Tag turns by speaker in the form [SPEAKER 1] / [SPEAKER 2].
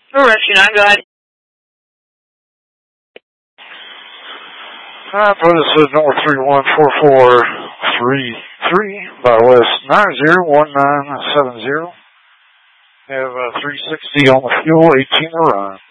[SPEAKER 1] Rescue 9, go ahead.
[SPEAKER 2] This is North 314433 by West 901970. Have 360 on the fuel, 18 to run.